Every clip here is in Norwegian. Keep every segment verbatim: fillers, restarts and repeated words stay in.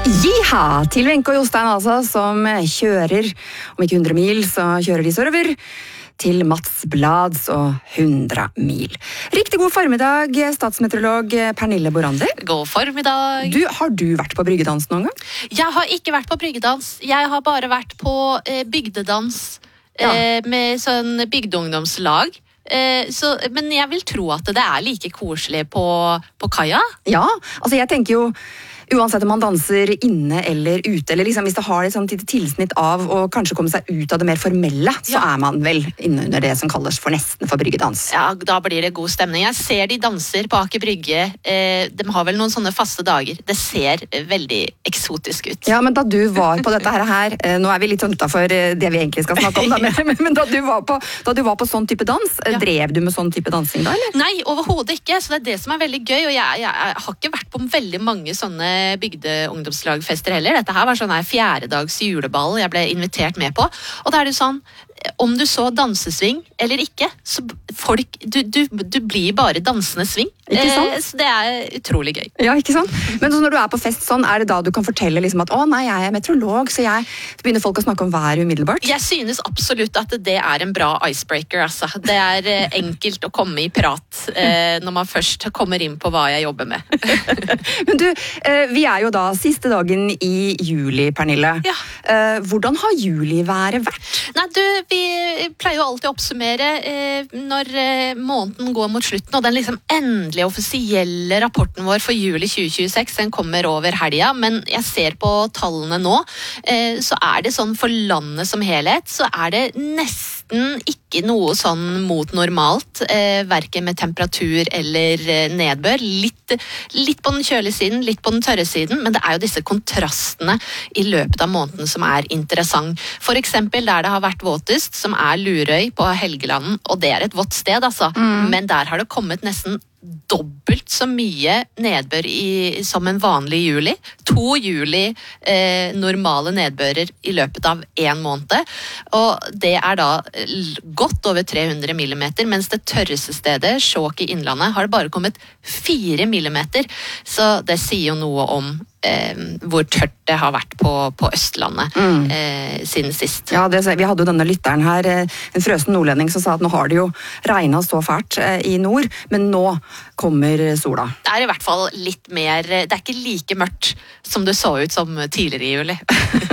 Jiha! Til Wenche og Jostein altså, som kjører, om ikke hundre mil, så kjører de sørover til Mats Blads og hundre mil. Riktig god formiddag, statsmeteorolog Pernille Borander. God formiddag. Du, har du vært på bryggedans noen gang? Jeg har ikke vært på bryggedans. Jeg har bare vært på eh, bygdedans ja. eh, med sånn bygdeungdomslag. Eh, så, men jeg vil tro at det er like koselig på, på kaja. Ja, altså jeg tenker jo uansett om man danser inne eller ute, eller liksom hvis det har et sånt lite tilsnitt av å kanskje komme seg ut av det mer formelle, så ja. Er man vel inne under det som kalles for nesten for bryggedans. Ja, da blir det god stemning. Jeg ser de danser på Aker Brygge. Eh, de har vel noen sånne faste dager. Det ser veldig eksotisk ut. Ja, men da du var på dette her, eh, nå er vi litt sånn utenfor det vi egentlig skal snakke om, da, men, men da, du var på, da du var på sånn type dans, ja. Drev du med sånn type dansing da, eller? Nei, overhodet ikke, så det er det som er veldig gøy, og jeg, jeg, jeg har ikke vært på veldig mange sånne bygdeungdomslagfester heller. Dette her var sånn her fjerdedags juleball jeg ble invitert med på. Og da er det sånn, om du så dansesving eller ikke, så folk, du, du, du blir bare dansende sving. Ikke sant? Eh, så det er utrolig gøy. Ja, ikke sant? Men så når du er på fest sånn, er det da du kan fortelle liksom at å nei, jeg er meteorolog, så jeg så begynner folk å snakke om været umiddelbart? Jeg synes absolutt at det er en bra icebreaker, altså. Det er eh, enkelt å komme i prat eh, når man først kommer inn på hva jeg jobber med. Men du, eh, vi er jo da siste dagen i juli, Pernille. Ja. Eh, hvordan har juliværet vært? Nei, du, vi pleier jo alltid å oppsummere eh, når eh, måneden går mot slutten, og den liksom endelige offisielle rapporten vår for juli tjue tjueseks, den kommer over helga, men jeg ser på tallene nå, eh, så er det sånn for landet som helhet, så er det nesten ikke noe sånn mot normalt, eh, hverken med temperatur eller eh, nedbør. Litt, litt på den kjølige siden, litt på den tørre siden, men det er jo disse kontrastene i løpet av måneden som er interessant. For eksempel der det har vært våtest, som er Lurøy på Helgelanden, og det er et vått sted, altså. Mm. Men der har det kommet nesten dobbelt så mye nedbør i, som en vanlig juli. To juli eh, normale nedbører i løpet av en måned. Og det er da godt over tre hundre millimeter, mens det tørreste stedet, Skjåk i Innlandet, har det bare kommet fire millimeter. Så det sier jo noe om eh, hvor tørt det har vært på, på Østlandet mm. eh, siden sist. Ja, det, vi hadde jo denne lytteren her, en frøsen nordlending, som sa at nå har det jo regnet så fælt eh, i nord, men nå kommer sola. Det er i hvert fall litt mer, det er ikke like mørkt som det så ut som tidligere i juli.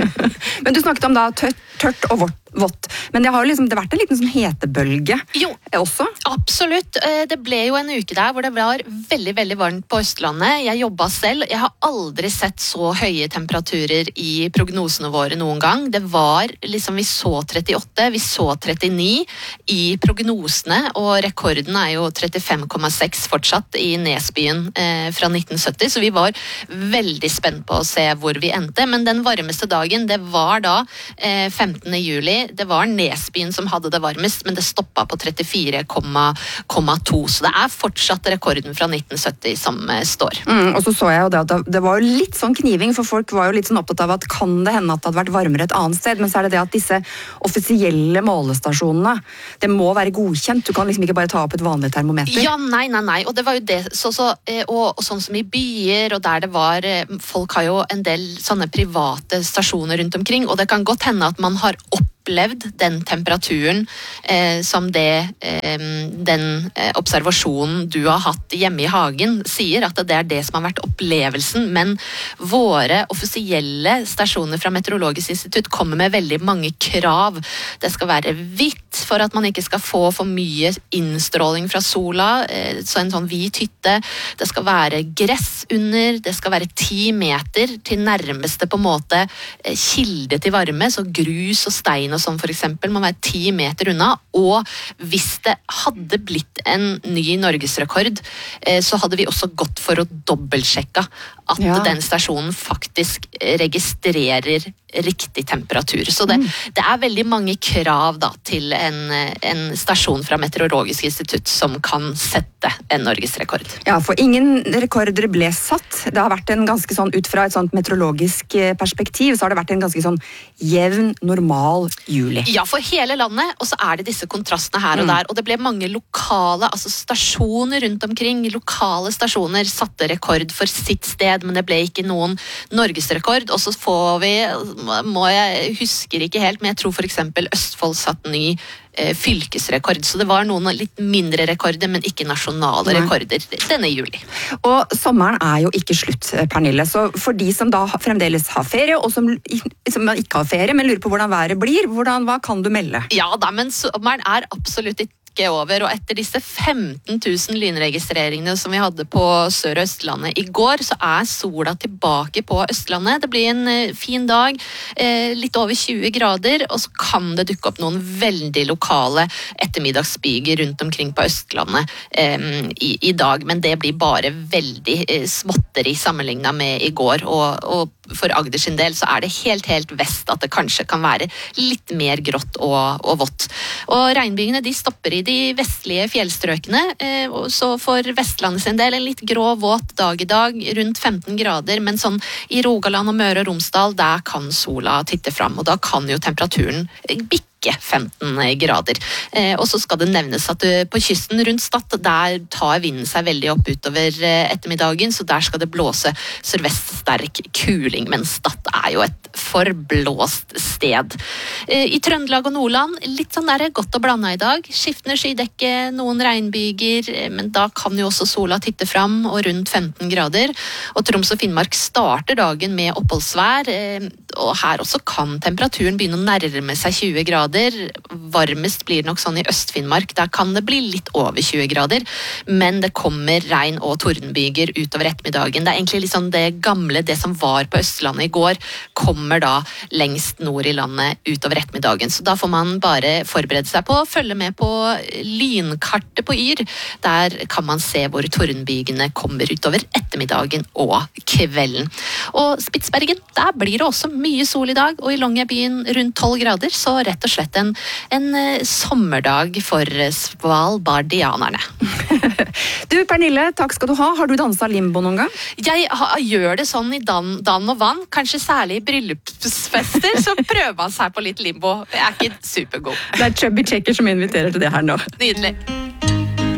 Men du snakket om da tørt, tørt og vått. Vått. Men det har jo liksom, det vært en liten sånn hetebølge jo, også? Absolutt. Det ble jo en uke der hvor det var veldig, veldig varmt på Østlandet. Jeg jobbet selv. Jeg har aldri sett så høye temperaturer i prognosene våre noen gang. Det var liksom, vi så trettiåtte, vi så trettini i prognosene, og rekorden er jo trettifem komma seks fortsatt i Nesbyen eh, fra nitten sytti, så vi var veldig spent på å se hvor vi endte. Men den varmeste dagen, det var da eh, femtende juli. Det var Nesbyen som hadde det varmest, men det stoppet på trettifire komma to, så det er fortsatt rekorden fra nitten sytti som eh, står. Mm, og så så jeg jo det at det var jo litt sånn kniving, for folk var jo litt sånn opptatt av at kan det hende at det hadde vært varmere et annet sted, men så er det det at disse offisielle målestasjonene, det må være godkjent, du kan liksom ikke bare ta opp et vanlig termometer. Ja, nei, nei, nei, og det var jo det, så, så, og, og sånn som i byer, og der det var, folk har jo en del sånne private stasjoner rundt omkring, og det kan godt hende at man har opp opplevd den temperaturen eh, som det, eh, den eh, observasjonen du har hatt hjemme i hagen sier, at det er det som har vært opplevelsen, men våre offisielle stasjoner fra Meteorologisk institutt kommer med veldig mange krav. Det skal være hvitt for at man ikke skal få for mye innstråling fra sola, eh, så en sånn hvit hytte. Det skal være gress under, det skal være ti meter til nærmeste på en måte eh, kilde til varme, så grus og stein og sånn for eksempel må være ti meter unna, og hvis det hadde blitt en ny norgesrekord, så hadde vi også gått for å dobbeltsjekke at ja. Den stasjonen faktisk registrerer riktig temperatur. Så det, mm. det er veldig mange krav da, til en, en stasjon fra Meteorologisk institutt som kan sette en norgesrekord. Ja, for ingen rekorder ble satt. Det har vært en ganske sånn, ut fra et sånt meteorologisk perspektiv, så har det vært en ganske sånn jevn, normal juli. Ja, for hele landet, og så er det disse kontrastene her og der, mm. og det ble mange lokale, altså stasjoner rundt omkring, lokale stasjoner satte rekord for sitt sted, sted, men det ble ikke noen norgesrekord. Og så får vi, må jeg husker ikke helt, men jeg tror for eksempel Østfold satt ny eh, fylkesrekord, så det var noen litt mindre rekorder, men ikke nasjonale Nei. rekorder denne juli. Og sommeren er jo ikke slutt, Pernille, så for de som da fremdeles har ferie, og som, som ikke har ferie, men lurer på hvordan været blir, hvordan, hva kan du melde? Ja da, men sommeren er absolutt ikke over, og etter disse femten tusen lynregistreringene som vi hadde på Sør- og Østlandet i går, så er sola tilbake på Østlandet. Det blir en eh, fin dag, eh, litt over tjue grader, og så kan det dukke opp noen veldig lokale ettermiddagsbyger rundt omkring på Østlandet eh, i, i dag, men det blir bare veldig eh, småtteri sammenlignet med i går, og, og for Agder sin del så er det helt, helt vest at det kanskje kan være litt mer grått og, og vått. Og regnbygene de stopper i de vestlige fjellstrøkene, eh, så for Vestlandet sin del en litt grå, våt dag i dag, rundt femten grader, men sånn i Rogaland og Møre og Romsdal, der kan sola titte fram, og da kan jo temperaturen bikke femten grader. Eh, og så skal det nevnes at uh, på kysten rundt Stad, der tar vinden seg veldig opp utover uh, ettermiddagen, så der skal det blåse sørvest sterk kuling, men Stad er jo et forblåst sted. Eh, I Trøndelag og Nordland, litt sånn der godt å blande i dag. Skiftende skydekke, noen regnbyger, eh, men da kan jo også sola titte fram, og rundt femten grader. Og Troms og Finnmark starter dagen med oppholdsvær, eh, og her også kan temperaturen begynne å nærme seg tjue grader. Varmest blir det nok sånn i Øst-Finnmark, der kan det bli litt over tjue grader, men det kommer regn og tordenbyger utover ettermiddagen. Det er egentlig liksom det gamle, det som var på Østlandet i går, kommer da lengst nord i landet utover ettermiddagen, så da får man bare forberede seg på å følge med på lynkartet på Yr. Der kan man se hvor tordenbygene kommer utover ettermiddagen og kvelden. Og Spitsbergen, der blir det også mye sol i dag, og i Longyearbyen rundt tolv grader, så rett og slett en, en uh, sommerdag for svalbardianerne. Du, Pernille, takk skal du ha. Har du danset limbo noen gang? Jeg ha, gjør det sånn i dan, dan og vann, kanskje særlig i bryllupsfester, så prøver man seg på litt limbo. Jeg er ikke supergod. Det er Chubby Checker som inviterer til det her nå. Nydelig.